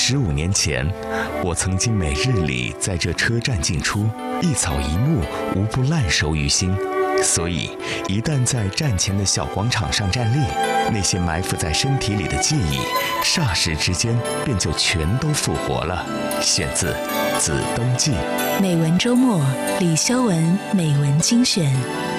15年前，我曾经每日里在这车站进出，一草一木无不烂熟于心。所以，一旦在站前的小广场上站立，那些埋伏在身体里的记忆，霎时之间便就全都复活了。选自《子登记》。 美文周末，李修文美文精选。